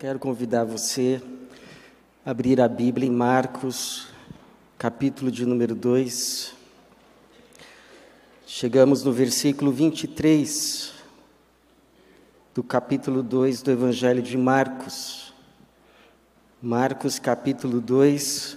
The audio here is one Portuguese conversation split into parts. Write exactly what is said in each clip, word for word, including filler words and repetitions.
Quero convidar você a abrir a Bíblia em Marcos, capítulo de número dois. Chegamos no versículo vinte e três do capítulo dois do Evangelho de Marcos. Marcos, capítulo dois.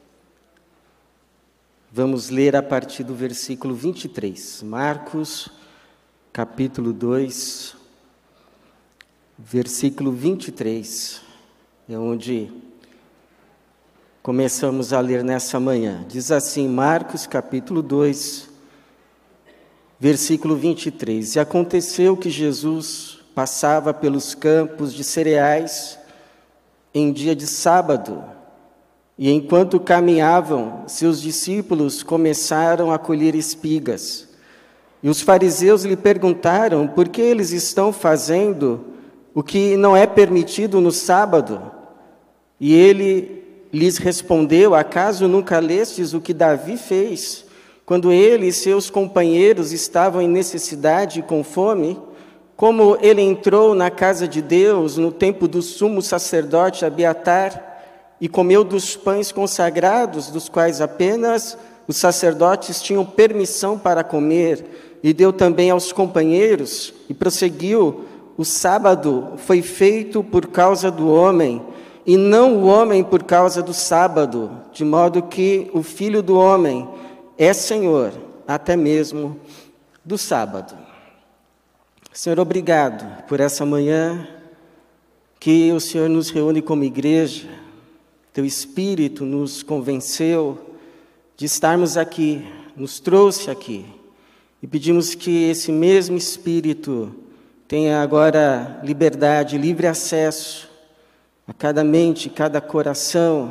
Vamos ler a partir do versículo vinte e três. Marcos, capítulo dois, versículo vinte e três, é onde começamos a ler nessa manhã. Diz assim, Marcos, capítulo dois, versículo vinte e três. E aconteceu que Jesus passava pelos campos de cereais em dia de sábado, e enquanto caminhavam, seus discípulos começaram a colher espigas. E os fariseus lhe perguntaram por que eles estão fazendo o que não é permitido no sábado. E ele lhes respondeu, acaso nunca lestes o que Davi fez, quando ele e seus companheiros estavam em necessidade e com fome? Como ele entrou na casa de Deus no tempo do sumo sacerdote Abiatar, e comeu dos pães consagrados, dos quais apenas os sacerdotes tinham permissão para comer, e deu também aos companheiros, e prosseguiu, o sábado foi feito por causa do homem, e não o homem por causa do sábado, de modo que o Filho do Homem é Senhor, até mesmo do sábado. Senhor, obrigado por essa manhã, que o Senhor nos reúne como igreja. Teu Espírito nos convenceu de estarmos aqui, nos trouxe aqui. E pedimos que esse mesmo Espírito tenha agora liberdade, livre acesso a cada mente, cada coração,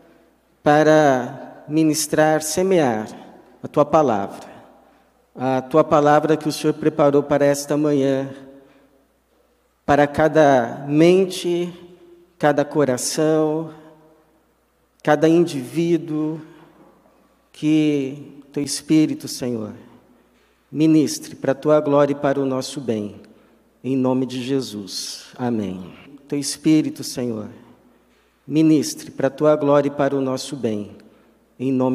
para ministrar, semear a Tua palavra. A Tua palavra que o Senhor preparou para esta manhã, para cada mente, cada coração, cada indivíduo, que Teu Espírito, Senhor, ministre para a Tua glória e para o nosso bem, em nome de Jesus. Amém. Teu Espírito, Senhor, ministre para a Tua glória e para o nosso bem, em nome